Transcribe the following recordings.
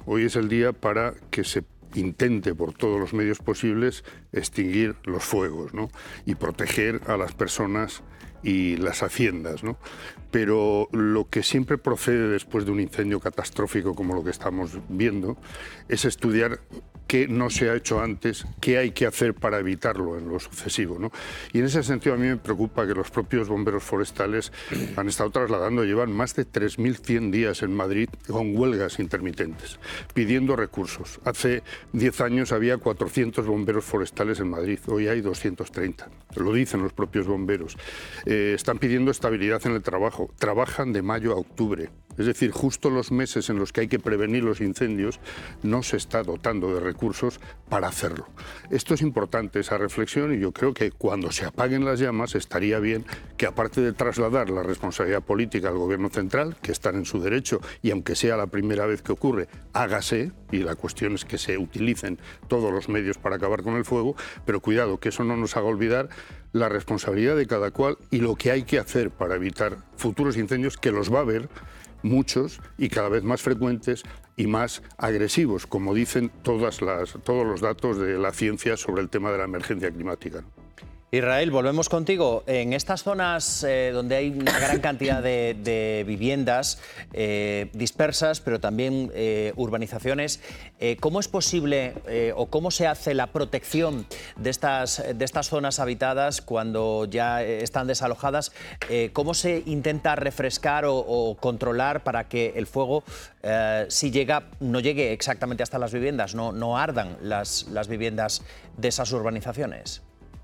Hoy es el día para que se intente por todos los medios posibles extinguir los fuegos, ¿no? Y proteger a las personas y las haciendas, ¿no? Pero lo que siempre procede después de un incendio catastrófico como lo que estamos viendo es estudiar qué no se ha hecho antes, qué hay que hacer para evitarlo en lo sucesivo, ¿no? Y en ese sentido a mí me preocupa que los propios bomberos forestales han estado trasladando, llevan más de 3.100 días en Madrid con huelgas intermitentes, pidiendo recursos. Hace 10 años había 400 bomberos forestales en Madrid, hoy hay 230, lo dicen los propios bomberos. Están pidiendo estabilidad en el trabajo, trabajan de mayo a octubre. Es decir, justo los meses en los que hay que prevenir los incendios no se está dotando de recursos para hacerlo. Esto es importante, esa reflexión, y yo creo que cuando se apaguen las llamas estaría bien que, aparte de trasladar la responsabilidad política al Gobierno central, que están en su derecho, y aunque sea la primera vez que ocurre, hágase, y la cuestión es que se utilicen todos los medios para acabar con el fuego, pero cuidado, que eso no nos haga olvidar la responsabilidad de cada cual y lo que hay que hacer para evitar futuros incendios, que los va a haber muchos y cada vez más frecuentes y más agresivos, como dicen todos los datos de la ciencia sobre el tema de la emergencia climática. Israel, volvemos contigo. En estas zonas donde hay una gran cantidad de viviendas dispersas, pero también urbanizaciones, ¿cómo es posible o cómo se hace la protección de estas zonas habitadas cuando ya están desalojadas? ¿Cómo se intenta refrescar o controlar para que el fuego, si llega, no llegue exactamente hasta las viviendas, no ardan las viviendas de esas urbanizaciones?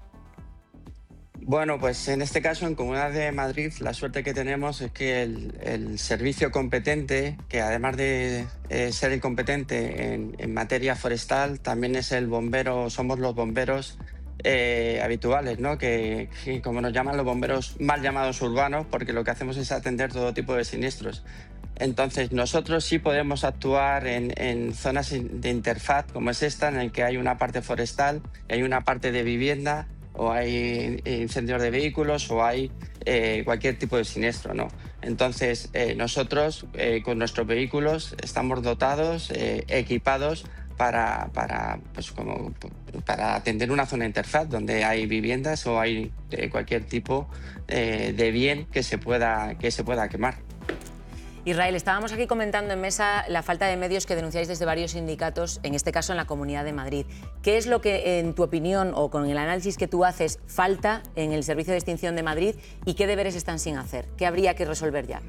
Bueno, pues en este caso, en Comunidad de Madrid, la suerte que tenemos es que el servicio competente, que además de ser el competente en materia forestal, también es el bombero, somos los bomberos habituales, ¿no? Que como nos llaman los bomberos mal llamados urbanos, porque lo que hacemos es atender todo tipo de siniestros. Entonces, nosotros sí podemos actuar en zonas de interfaz, como es esta, en el que hay una parte forestal, hay una parte de vivienda, o hay incendios de vehículos, o hay cualquier tipo de siniestro, ¿no? Entonces, nosotros con nuestros vehículos estamos dotados, equipados para atender una zona de interfaz donde hay viviendas o hay cualquier tipo de bien que se pueda quemar. Israel, estábamos aquí comentando en mesa la falta de medios que denunciáis desde varios sindicatos, en este caso en la Comunidad de Madrid. ¿Qué es lo que, en tu opinión, o con el análisis que tú haces, falta en el Servicio de Extinción de Madrid y qué deberes están sin hacer? ¿Qué habría que resolver ya?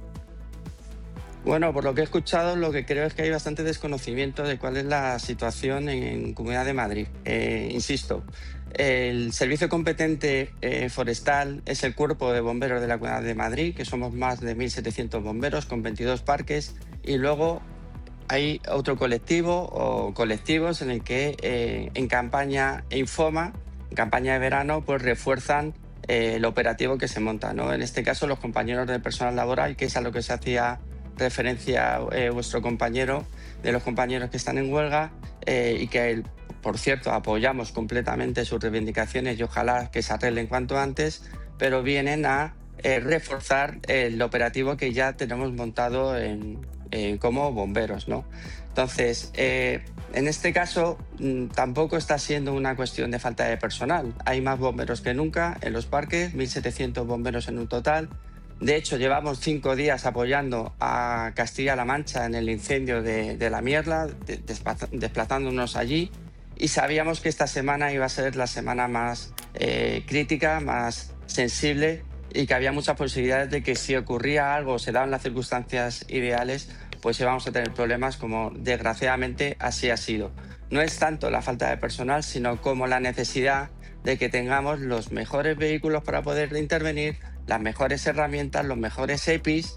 Bueno, por lo que he escuchado, lo que creo es que hay bastante desconocimiento de cuál es la situación en Comunidad de Madrid. Insisto, el servicio competente forestal es el Cuerpo de Bomberos de la Comunidad de Madrid, que somos más de 1.700 bomberos con 22 parques, y luego hay otro colectivo o colectivos en el que en campaña Infoma, en campaña de verano, pues refuerzan el operativo que se monta, ¿no? En este caso, los compañeros del personal laboral, que es a lo que se hacía referencia vuestro compañero, de los compañeros que están en huelga y que, por cierto, apoyamos completamente sus reivindicaciones y ojalá que se arreglen cuanto antes, pero vienen a reforzar el operativo que ya tenemos montado como bomberos, ¿no? Entonces, en este caso tampoco está siendo una cuestión de falta de personal. Hay más bomberos que nunca en los parques, 1.700 bomberos en un total. De hecho, llevamos 5 días apoyando a Castilla-La Mancha en el incendio de La Mierla, desplazándonos allí, y sabíamos que esta semana iba a ser la semana más crítica, más sensible, y que había muchas posibilidades de que si ocurría algo, se daban las circunstancias ideales, pues íbamos a tener problemas, como desgraciadamente así ha sido. No es tanto la falta de personal, sino como la necesidad de que tengamos los mejores vehículos para poder intervenir, las mejores herramientas, los mejores EPIs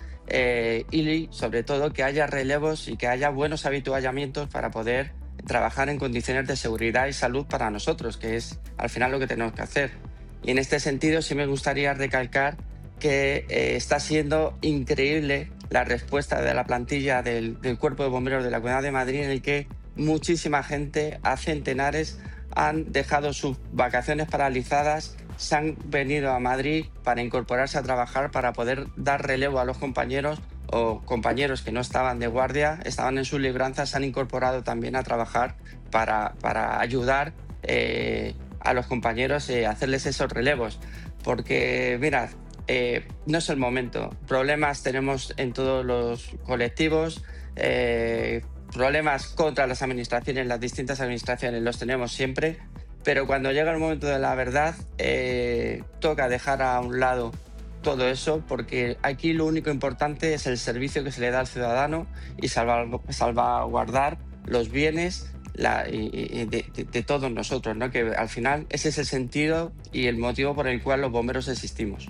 y sobre todo que haya relevos y que haya buenos habituallamientos para poder trabajar en condiciones de seguridad y salud para nosotros, que es al final lo que tenemos que hacer. Y en este sentido sí me gustaría recalcar que está siendo increíble la respuesta de la plantilla del Cuerpo de Bomberos de la Comunidad de Madrid, en el que muchísima gente, a centenares, han dejado sus vacaciones paralizadas, se han venido a Madrid para incorporarse a trabajar, para poder dar relevo a los compañeros, o compañeros que no estaban de guardia, estaban en sus libranzas, se han incorporado también a trabajar para ayudar a los compañeros a hacerles esos relevos. Porque, mirad, no es el momento. Problemas tenemos en todos los colectivos, problemas contra las administraciones, las distintas administraciones los tenemos siempre, pero cuando llega el momento de la verdad, toca dejar a un lado todo eso, porque aquí lo único importante es el servicio que se le da al ciudadano y salvaguardar los bienes de todos nosotros, ¿no? Que al final ese es el sentido y el motivo por el cual los bomberos existimos.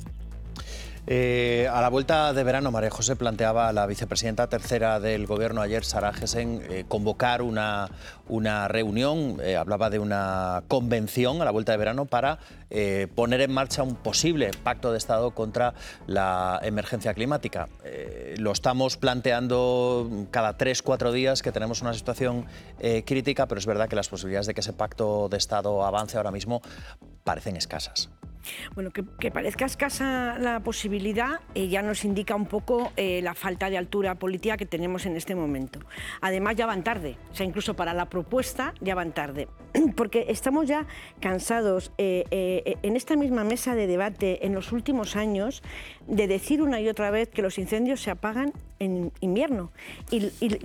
A la vuelta de verano, María José planteaba a la vicepresidenta tercera del Gobierno ayer, Sara Gessen, convocar una reunión, hablaba de una convención a la vuelta de verano para poner en marcha un posible pacto de Estado contra la emergencia climática. Lo estamos planteando cada 3-4 días, que tenemos una situación crítica, pero es verdad que las posibilidades de que ese pacto de Estado avance ahora mismo parecen escasas. Bueno, que parezca escasa la posibilidad ya nos indica un poco la falta de altura política que tenemos en este momento. Además, ya van tarde, o sea, incluso para la propuesta ya van tarde, porque estamos ya cansados en esta misma mesa de debate en los últimos años de decir una y otra vez que los incendios se apagan en invierno.